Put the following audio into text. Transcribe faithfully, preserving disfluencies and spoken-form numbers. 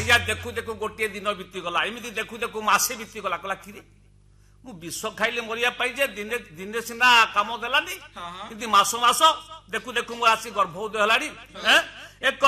जा देखु देखु गोटे दिन बीतीगला एमती देखु देखु मासे बीतीगला कहला कि मु विष खाइले मरिया जे दिने दिने सिना काम देलानी कि मास मास देखु देखु मो आसी गर्भोदय हलानी एक